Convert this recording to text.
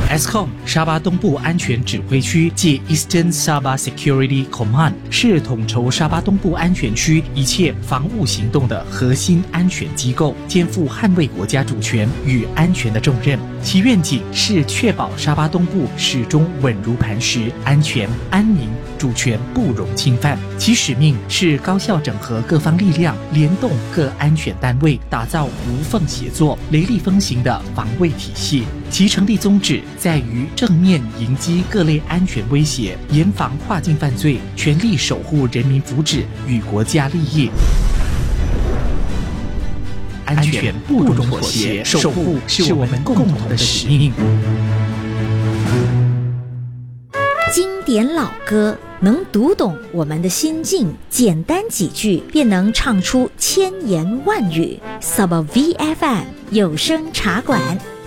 ESCOM 沙巴东部安全指挥区即 Eastern Sabah Security Command 是统筹沙巴东部安全区一切防务行动的核心安全机构，肩负捍卫国家主权与安全的重任。其愿景是确保沙巴东部始终稳如磐石，安全、安宁、主权不容侵犯。其使命是高效整合各方力量，联动各安全单位，打造无缝协作、雷厉风行的防卫体系。其成立宗旨在于正面迎击各类安全威胁，严防跨境犯罪，全力守护人民福祉与国家利益。安全不容妥协，守护是我们共同的使命。 经典老歌能读懂我们的心境，简单几句便能唱出千言万语。Sabah VFM 有声茶馆。